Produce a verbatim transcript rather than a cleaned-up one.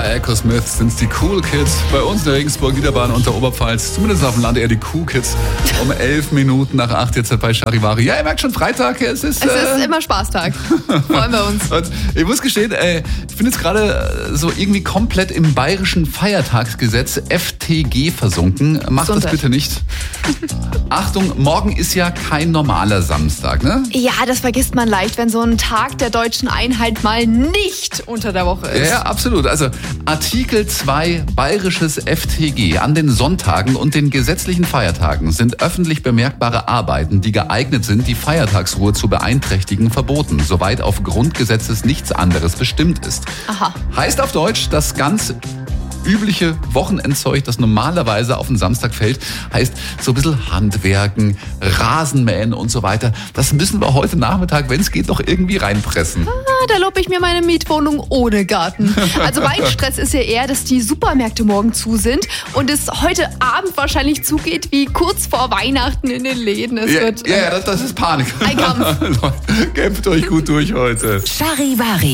Echo Smith sind's, die Cool Kids. Bei uns in der Regensburg-Niederbahn und der Oberpfalz, zumindest auf dem Land eher die Cool Kids. Um elf Minuten nach acht jetzt bei Charivari. Ja, ihr merkt schon, Freitag, es ist... Es äh, ist immer Spaßtag. Freuen wir uns. Und ich muss gestehen, ey, ich bin jetzt gerade so irgendwie komplett im bayerischen Feiertagsgesetz F T G versunken. Macht das bitte nicht. Achtung, morgen ist ja kein normaler Samstag, ne? Ja, das vergisst man leicht, wenn so ein Tag der deutschen Einheit mal nicht unter der Woche ist. Ja, absolut. Also Artikel zwei bayerisches F T G. An den Sonntagen und den gesetzlichen Feiertagen sind öffentlich bemerkbare Arbeiten, die geeignet sind, die Feiertagsruhe zu beeinträchtigen, verboten, soweit auf Grundgesetzes nichts anderes bestimmt ist. Aha. Heißt auf Deutsch, das ganz übliche Wochenendzeug, das normalerweise auf den Samstag fällt, heißt so ein bisschen Handwerken, Rasenmähen und so weiter. Das müssen wir heute Nachmittag, wenn es geht, noch irgendwie reinpressen. Ah, da lobe ich mir meine Mietwohnung ohne Garten. Also mein Stress ist ja eher, dass die Supermärkte morgen zu sind und es heute Abend wahrscheinlich zugeht wie kurz vor Weihnachten in den Läden. Es Ja, wird ja, das, das ist Panik. ein Kampf. Leute, kämpft euch gut durch heute. Charivari.